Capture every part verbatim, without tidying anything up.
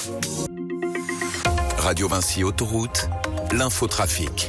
Radio Vinci Autoroute, l'infotrafic.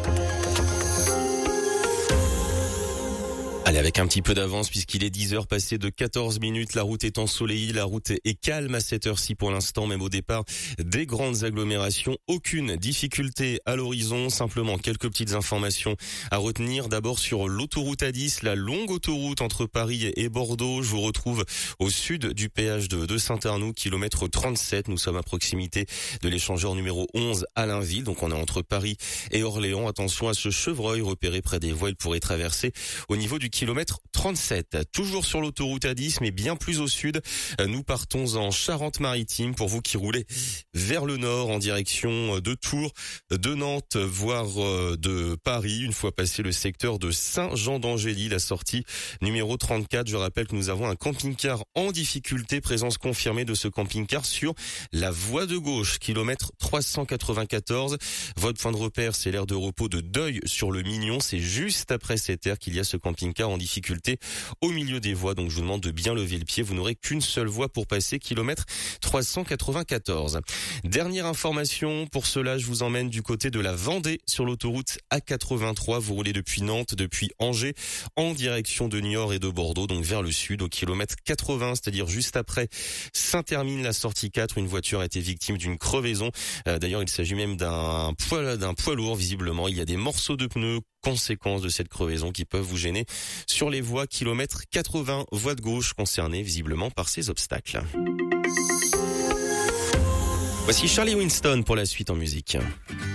Allez, avec un petit peu d'avance puisqu'il est dix heures passées de quatorze minutes, la route est ensoleillée, la route est calme à cette heure-ci pour l'instant, même au départ des grandes agglomérations. Aucune difficulté à l'horizon, simplement quelques petites informations à retenir. D'abord sur l'autoroute A dix, la longue autoroute entre Paris et Bordeaux. Je vous retrouve au sud du péage de, de Saint-Arnoux, kilomètre trente-sept. Nous sommes à proximité de l'échangeur numéro onze à Allainville, donc on est entre Paris et Orléans. Attention à ce chevreuil repéré près des voies, il pourrait traverser au niveau du kilomètre trente-sept. Toujours sur l'autoroute A dix, mais bien plus au sud. Nous partons en Charente-Maritime pour vous qui roulez vers le nord en direction de Tours, de Nantes, voire de Paris. Une fois passé le secteur de Saint-Jean-d'Angély, la sortie numéro trente-quatre. Je rappelle que nous avons un camping-car en difficulté. Présence confirmée de ce camping-car sur la voie de gauche, kilomètre trois cent quatre-vingt-quatorze. Votre point de repère, c'est l'aire de repos de Deuil sur le Mignon. C'est juste après cette aire qu'il y a ce camping-car en difficulté au milieu des voies. Donc je vous demande de bien lever le pied. Vous n'aurez qu'une seule voie pour passer, kilomètre trois cent quatre-vingt-quatorze. Dernière information, pour cela je vous emmène du côté de la Vendée sur l'autoroute A quatre-vingt-trois. Vous roulez depuis Nantes, depuis Angers, en direction de Niort et de Bordeaux, donc vers le sud au kilomètre quatre-vingts, c'est-à-dire juste après Saint-Termine, la sortie quatre. Une voiture a été victime d'une crevaison. Euh, d'ailleurs il s'agit même d'un poids, d'un poids lourd visiblement. Il y a des morceaux de pneus, conséquences de cette crevaison qui peuvent vous gêner sur les voies kilomètre quatre-vingts, voie de gauche concernée visiblement par ces obstacles. Voici Charlie Winston pour la suite en musique.